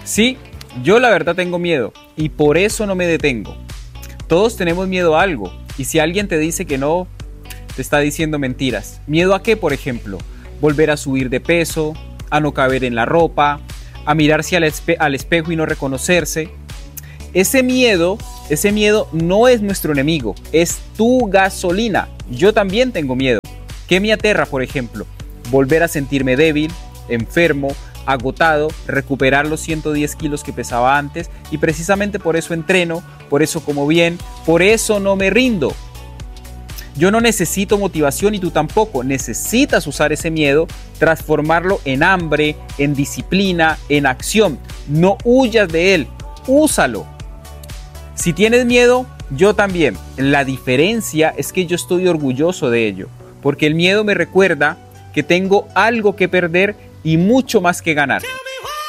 Sí, yo la verdad tengo miedo y por eso no me detengo. Todos tenemos miedo a algo y si alguien te dice que no, te está diciendo mentiras. ¿Miedo a qué, por ejemplo? Volver a subir de peso, a no caber en la ropa, a mirarse al espejo y no reconocerse. Ese miedo no es nuestro enemigo, es tu gasolina. Yo también tengo miedo. ¿Qué me aterra, por ejemplo? Volver a sentirme débil, enfermo, agotado, recuperar los 110 kilos que pesaba antes y precisamente por eso entreno, por eso como bien, por eso no me rindo. Yo no necesito motivación y tú tampoco. Necesitas usar ese miedo, transformarlo en hambre, en disciplina, en acción. No huyas de él, úsalo. Si tienes miedo, yo también. La diferencia es que yo estoy orgulloso de ello, porque el miedo me recuerda que tengo algo que perder y mucho más que ganar.